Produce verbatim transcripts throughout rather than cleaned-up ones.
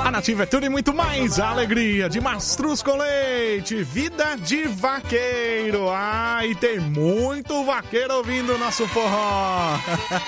A Nativa é tudo e muito mais. A alegria de mastruz com leite. Vida de vaqueiro. Ah, e tem muito vaqueiro ouvindo o nosso forró.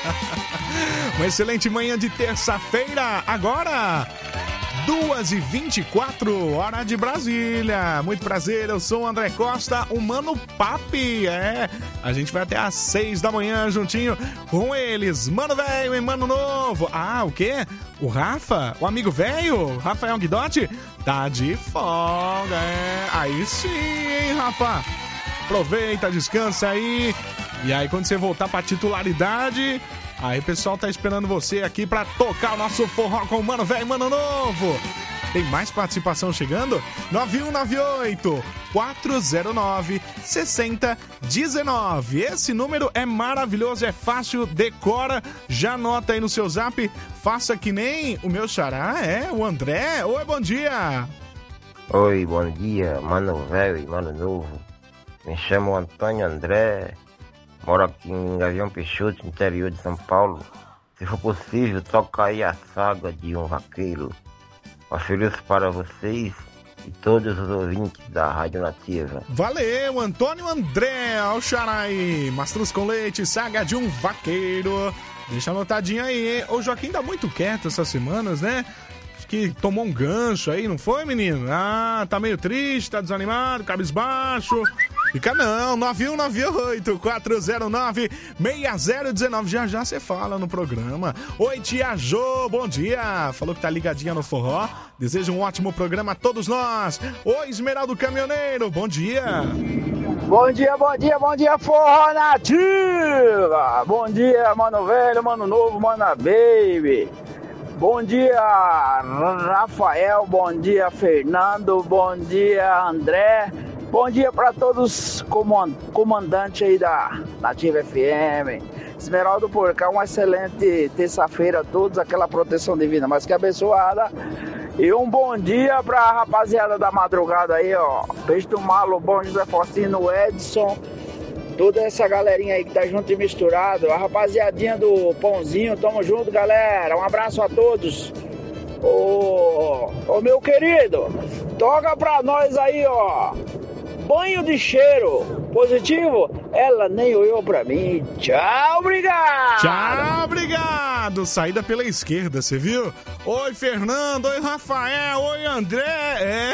Uma excelente manhã de terça-feira. Agora, duas e vinte e quatro, hora de Brasília. Muito prazer, eu sou o André Costa, o Mano Papi. É, a gente vai até às seis da manhã juntinho com eles. Mano Velho e Mano Novo. Ah, o quê? O Rafa? O amigo velho? Rafael Guidotti? Tá de folga, é. Aí sim, hein, Rafa? Aproveita, descansa aí. E aí, quando você voltar pra titularidade... Aí, pessoal, tá esperando você aqui pra tocar o nosso forró com o Mano Velho e Mano Novo. Tem mais participação chegando? nove um nove oito, quatro zero nove, seis zero um nove. Esse número é maravilhoso, é fácil, decora, já anota aí no seu zap. Faça que nem o meu xará, é, o André. Oi, bom dia. Oi, bom dia, Mano Velho e Mano Novo. Me chamo Antônio André. Moro aqui em Gavião Peixoto, interior de São Paulo. Se for possível, toca aí a saga de um vaqueiro. Ofereço para vocês e todos os ouvintes da Rádio Nativa. Valeu, Antônio André, ao xarai. Mastruz com leite, saga de um vaqueiro. Deixa anotadinho aí, hein? O Joaquim tá muito quieto essas semanas, né? Acho que tomou um gancho aí, não foi, menino? Ah, tá meio triste, tá desanimado, cabisbaixo. Fica não, nove um nove oito, quatro zero nove, seis zero um nove. Já já você fala no programa. Oi, tia Jô, bom dia. Falou que tá ligadinha no forró. Desejo um ótimo programa a todos nós. Oi, Esmeraldo Caminhoneiro, bom dia. Bom dia, bom dia, bom dia, forró nativa. Bom dia, Mano Velho, Mano Novo, Mana Baby. Bom dia, Rafael, bom dia, Fernando, bom dia, André. Bom dia para todos comandantes aí da Nativa F M. Esmeraldo Porcá, uma excelente terça-feira a todos, aquela proteção divina, mas que abençoada. E um bom dia para a rapaziada da madrugada aí, ó. Peixe do Malo, Bom José Faustino, Edson, toda essa galerinha aí que tá junto e misturado. A rapaziadinha do Pãozinho, tamo junto, galera. Um abraço a todos. Ô, ô meu querido, toca pra nós aí, ó. Banho de cheiro positivo, ela nem olhou pra mim. Tchau, obrigado. Tchau, obrigado. Saída pela esquerda, você viu? Oi, Fernando. Oi, Rafael. Oi, André. É.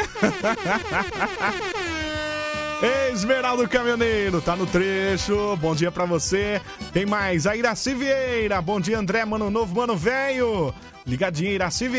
Esmeraldo Caminhoneiro, tá no trecho. Bom dia pra você. Tem mais. A Iraci Vieira. Bom dia, André, Mano Novo, Mano Velho. Ligadinha, Iraci Vieira.